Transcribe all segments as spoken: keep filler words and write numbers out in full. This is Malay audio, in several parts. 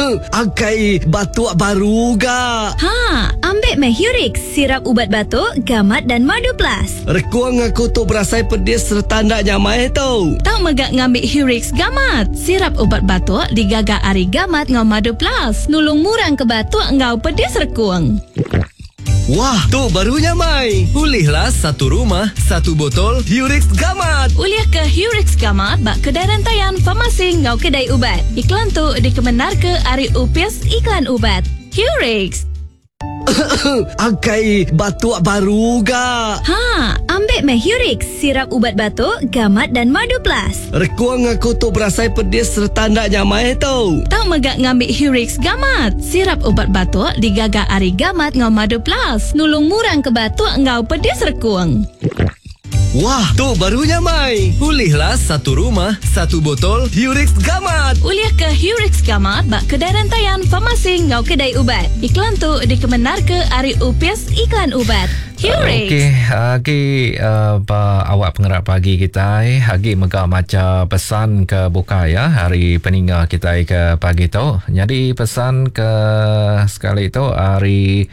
Angkai batuk baru ga? Ha, ambil Mahurix, sirap ubat batuk, gamat dan madu plus. Rekuang aku tu berasai pedis serta ndak nyamai tau. Tak megak ngambil Hurix gamat, sirap ubat batuk digagak ari gamat ngau madu plus. Nulung murang ke batuk ngau pedis rekuang. Wah, tu barunya Mai. Pulihlah satu rumah, satu botol Hurix Gamat. Uliah ke Hurix Gamat bak kedai rantaian farmasi ngau kedai ubat. Iklan tu dikebenar ke Ari Upis Iklan Ubat. Hurix. Angkai batuk baru ga? Ha, ambil Mahurix, sirap ubat batuk, gamat dan madu plus. Rekuang aku tu berasai pedis serta ndak nyamai tau. Tak megak ngambil Hurix gamat, sirap ubat batuk digagak ari gamat ngau madu plus. Nulung murang ke batuk ngau pedis rekuang. Wah, tu barunya Mai. Pulihlah satu rumah, satu botol Hurix Gamat. Uliah ke Hurix Gamat bak kedai rantaian farmasi ngau kedai ubat. Iklan tu dikebenar ke Ari Upis Iklan Ubat. Hurix. Okey, Hagi uh, awak pengerak pagi kita eh, Hagi megak macam pesan ke buka ya hari peninggal kita ke pagi tu. Jadi pesan ke sekali tu hari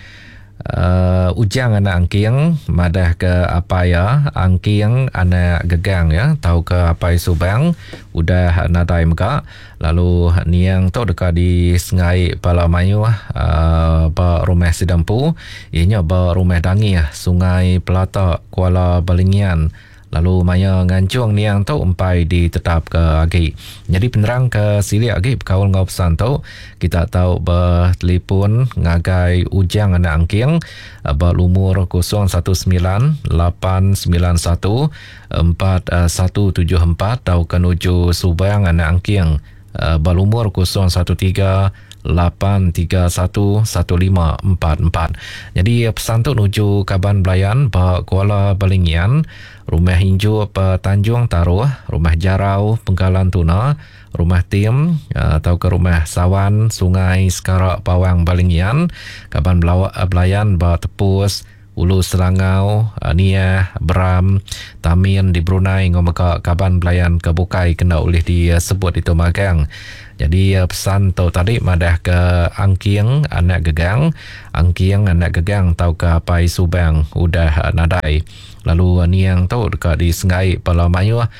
Uh, ujang anak angking madah ke apa ya angking anak gegang ya tahu ke apa subang udah nadai meka lalu niang tu dekat di sengai pala mayu uh, ba rumah sidampu ianya ba rumah dangi sungai pelata Kuala Balingian lalu maya ngancung niang tu umpai ditetap ke agi. Jadi penerang ke sili agi berkawal ngau pesan tu kita tahu bertelefon ngagai ujang anak angking berumur kosong satu sembilan lapan sembilan satu empat satu tujuh empat tahu kenuju Subang anak angking berumur kosong satu tiga lapan tiga satu satu lima empat empat. Jadi pesan tu nuju Kaban Belayan ba Kuala Balingian, Rumah Hinju pa Tanjung Taruh, Rumah Jarau Penggalan Tuna, Rumah Tim atau ke Rumah Sawan Sungai Sekarak Pawang Balingian, Kaban Belayan ba Tepus, Ulu Selangau, Nia, Bram, Tamin di Brunei ngomaka Kaban Belayan ke Bukai kena oleh disebut itu magang. Jadi pesan tu tadi madah ke angking anak gegang, angking anak gegang tahu ke Pai Subang udah nadai. Lalu niang tu dekat di Sengai Pala Mayu uh,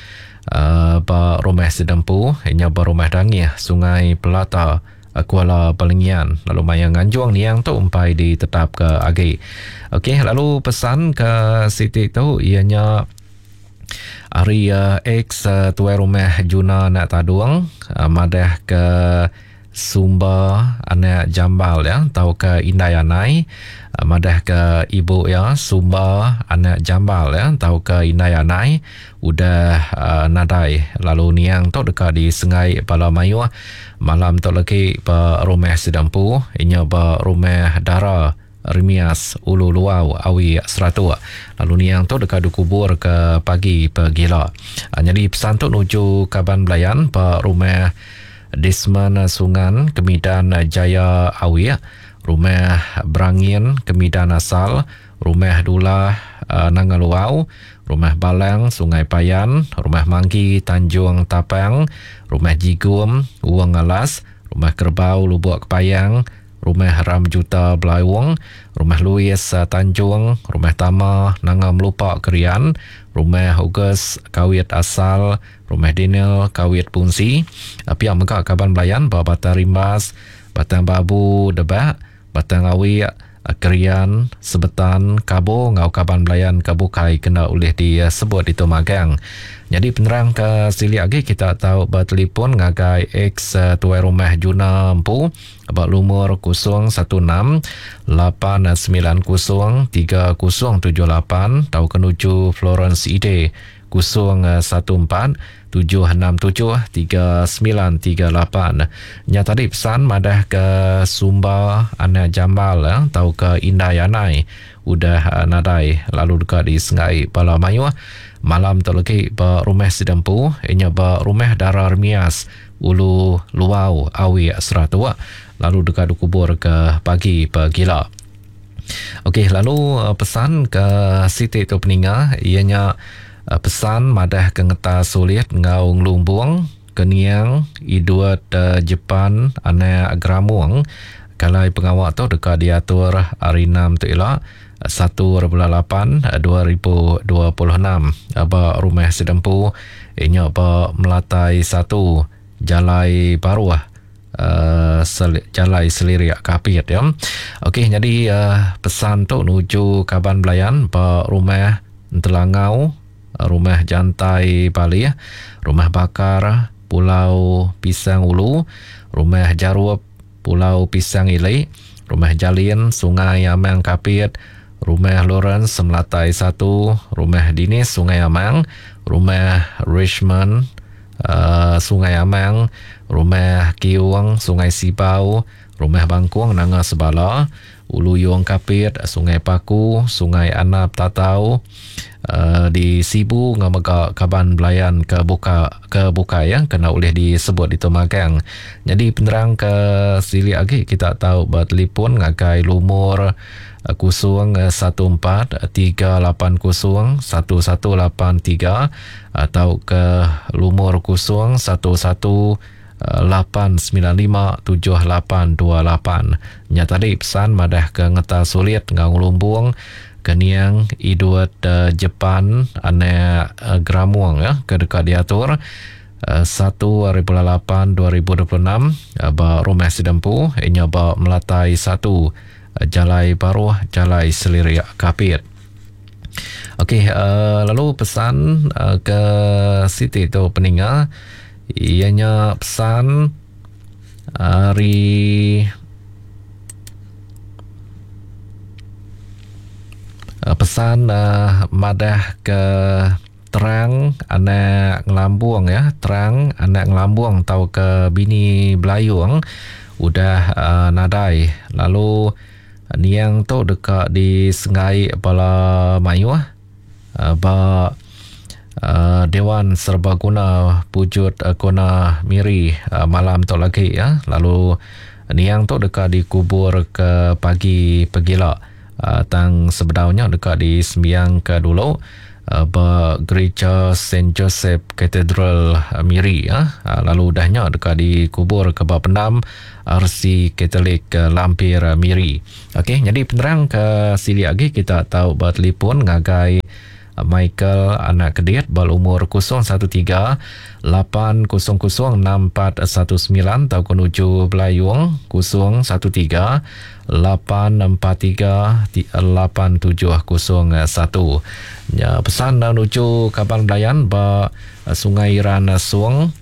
ba rumah sidampu, inya ba rumah dangi Sungai Pelata Kuala Balingian. Lalu maya nganjuang niang tu umpai ditetap ke agi. Okey, lalu pesan ke Siti tu ianya hari uh, X uh, tuai rumah Juna nak taduang uh, madah ke Sumba anak Jambal ya tahu ke Indayanai uh, madah ke ibu ya Sumba anak Jambal ya tahu ke Indayanai udah uh, nadai. Lalu niang tu dekat di Sengai Pala Mayu malam tu lagi ba rumah sidampu inya ba rumah dara Rimias Ulu Luau Awi Seratu. Lalu niang tu dekat kubur ke pagi pergila. Jadi pesan tu nuju Kaban Belayan pa rumah Disman Sungan Kemidan Jaya Awi, rumah Brangin Kemidan Asal, rumah Dula uh, Nangaluau, rumah Balang Sungai Payan, rumah Manggi Tanjung Tapang, rumah Jigum Uang Alas, rumah Kerbau Lubuk Kepayang, rumah Ram Juta Belawang, rumah Luis Tanjung, rumah Tama Nangam Lupak Kerian, rumah Hugus Kawit Asal, rumah Daniel Kawit Punsi, pihak Megak Kaban Belayan, Batang Rimbas, Batang Babu Debak, Batang Awi Kerian, Sebetan, Kabo, Ngau Kaban Belayan, Kabukai kena oleh disebut itu magang. Jadi penerang ke sili lagi kita tahu bertelefon ngagai X tuai rumah Juna Empu abak lumur kosong satu enam lapan sembilan kosong tiga kosong tujuh lapan tahu kenuju Florence Ide kosong satu empat tujuh enam tujuh tiga sembilan tiga lapan. Nya tadi pesan madah ke Sumba anak Jambal eh, tahu ke Indayanai udah uh, nadai. Lalu dekat di Sengai Pala Mayu malam tu lagi ba rumah sidampu inya ba rumah dara Remias Ulu Luau Awi Seratu. Lalu dekat kubur ke pagi pergila. Okey, lalu uh, pesan ke Siti tu peninggal ianya uh, pesan madah ke ngeta sulit ngau ngelumbung Keniang Iduat uh, Jepan Ana Gramuang kalai pengawak tu dekat diatur hari enam tu ialah satu lapan dua ribu dua puluh enam apa rumah sedempu inya apa melatai satu jalai baru uh, sel, jalai selirik kapit ya. Okey, jadi uh, pesan tu nuju Kaban Belayan pa rumah Telangau, rumah Jantai Bali, rumah Bakar Pulau Pisang Ulu, rumah Jarup Pulau Pisang Ilai, rumah Jalin Sungai Amang Kapit, rumah Lawrence Melatai satu, rumah Dinis Sungai Amang, rumah Richmond uh, Sungai Amang, rumah Kiwang Sungai Sibau, rumah Bangkuang Nanga Sebala, Ulu Yong Kapit, Sungai Paku, Sungai Anap Tatau, uh, di Sibu ngamaga Kaban Belayan ke buka ke buka ya kena boleh disebut di Tomagang. Jadi penerang ke sili lagi kita tahu bertelefon ngakai lumur uh, kusung uh, satu empat tiga lapan kusung satu satu lapan tiga atau ke lumur kusung satu satu lapan sembilan lima tujuh lapan dua lapan. Nya tadi pesan madah ke ngeta sulit ngang lumbung Keniang Iduat uh, Jepan Ana uh, Gramuang ya ke dekat diatur uh, satu lapan dua ribu dua puluh enam uh, ba rumah sedempu inya ba melatai satu uh, jalai baru jalai selirik kapit. Okey, uh, lalu pesan uh, ke Siti tu peninga ianya pesan hari uh, pesan uh, madah ke terang anak ngelambung ya, terang anak ngelambung tau ke bini Belayung udah uh, nadai. Lalu niang tu dekat di Sengai Bala Mayu uh, ba Uh, Dewan Serbaguna Pujut uh, Kona Miri uh, malam tu lagi ya. Lalu niang tu dekat dikubur ke pagi pegila uh, tang sebedaunya dekat di sembiang ke dulu uh, ba gereja Saint Joseph Cathedral uh, Miri ya. Uh, lalu dahnya dekat dikubur ke bab enam R C Katolik uh, Lampir uh, Miri. Okey, jadi penerang ke sili lagi kita tahu bertelefon ngagai Michael anak Kedir bal umur kosong satu tiga lapan kosong kosong enam empat satu sembilan tau kenuju Belayung kosong satu tiga lapan empat tiga lapan tujuh kosong satu. Ya, pesan menuju Kaban Belayan ba Sungai Iran Suang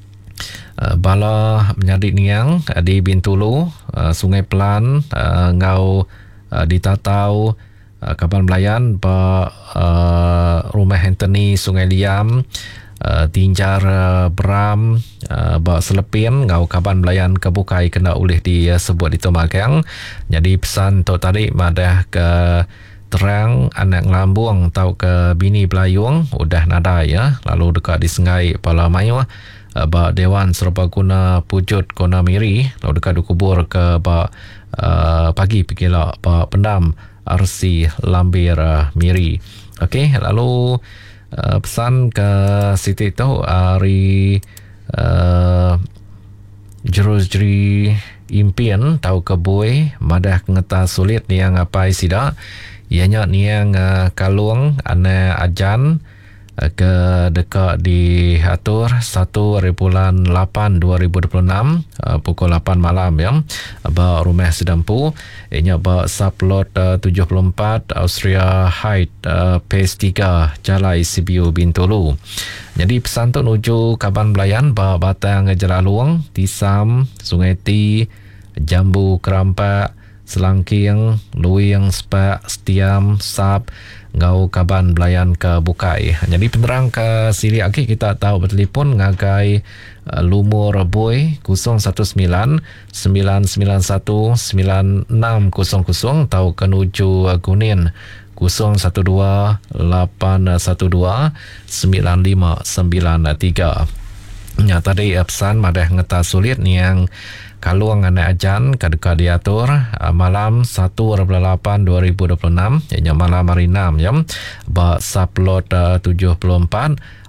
bala menyadik niang di Bintulu, Sungai Pelan ngau ditatau Kaban Belayan ba uh, rumah Anthony Sungai Liam uh, Tinjar uh, Beram uh, ba Selepin ngau Kaban Belayan kebukai kena oleh disebut di Tomagang. Jadi pesan tu tadi madah ke terang anak ngelambung tau ke bini Belayung udah nada ya. Lalu dekat di Sengai Bala Mayu uh, ba Dewan Serbaguna Pujut Kona Miri, lalu dekat dikubur ke ba uh, pagi pegila ba Pendam R C Lampir uh, Miri. Okey, lalu uh, pesan ke Siti tu hari uh, Jerus-jeri impian tau ke boy madah ngeta sulit niang apa sida ianya niang uh, kalung ana ajan uh, ke dekat di atur satu bulan lapan dua ribu dua puluh enam uh, pukul lapan malam ya ba rumah sedempu ianya ba saplot uh, tujuh puluh empat Austria Height uh, Pace tiga Jalai Sibiu Bintulu. Jadi pesan tu nuju Kaban Belayan ba Batang Jelaluang, Tisam, Sungai Ti, Jambu Kerampak, Selangking, Luing, Sepak, Setiam, Sap, ngau Kaban Belayan ke bukai. Jadi penerang ke sili lagi kita tahu bertelefon ngagai uh, lumur boy kosong satu sembilan sembilan sembilan satu sembilan enam kosong kosong tau kenuju uh, Gunin kosong satu dua lapan satu dua sembilan lima sembilan tiga. Ya, tadi pesan madah ngeta sulit ni yang kalung anak ajan kadeka diatur uh, malam satu lapan dua ribu dua puluh enam ianya malam hari enam ya ba saplot uh, tujuh puluh empat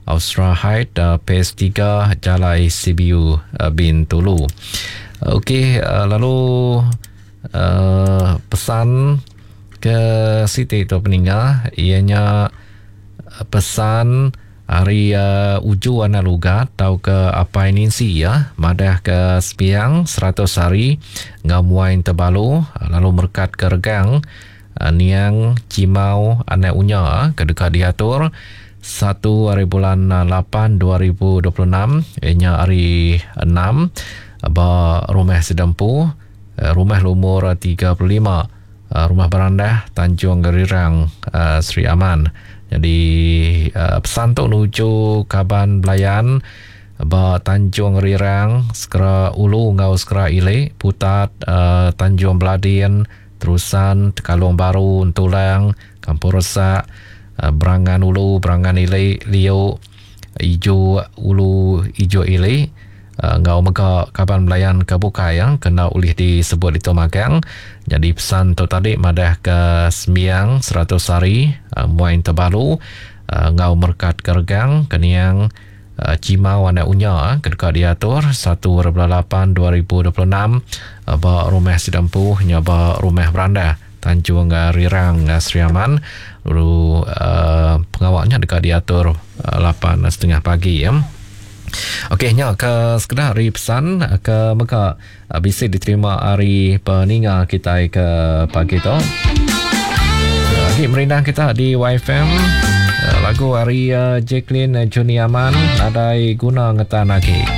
Austra Heights, uh, P S tiga, Jalai C B U uh, Bintulu. Okey, uh, lalu uh, pesan ke Siti tu peninggal, ianya uh, pesan hari uh, uju anak lugat tau ke apa ini sih ya, madah ke sepiang seratus hari ngamuain terbalu, lalu merkat ke regang uh, niang cimau anak unya ke dekat diatur satu hari bulan lapan dua ribu dua puluh enam, ianya hari enam ba rumah sedempu, uh, rumah lumur tiga puluh lima, uh, rumah berandah Tanjung Gerirang, uh, Sri Aman. Jadi uh, pesan tu menuju Kaban Belayan ba Tanjung Rirang, Skra Ulu ngau Skra Ile, Putat, uh, Tanjung Beladin, terusan Tekalung Baru, Tulang, Kampung Rosak, uh, Berangan Ulu, Berangan Ile, Liu, Ijo Ulu, Ijo Ile, uh, ngau mega Kaban Belayan Kabukai yang kena ulih disebut itu magang. Jadi pesan tu tadi madah ke sembiang seratus hari uh, muain terbalu, uh, ngau merkat kergang keniang uh, cimau anak unya uh, kedekat diatur satu bulan lapan dua ribu dua puluh enam, uh, ba rumah sedempuh nyaba rumah beranda Tanjung Rirang, uh, Sri Aman. Lalu uh, pengawalnya dekat diatur uh, lapan setengah pagi ya. Okey, nya ke sekedar hari pesan ke meka uh, bisa diterima hari peninga kita ke pagi tu. Lagi uh, merindah kita di Y F M uh, lagu hari uh, Jacqueline Juni Aman adai guna ngetan lagi.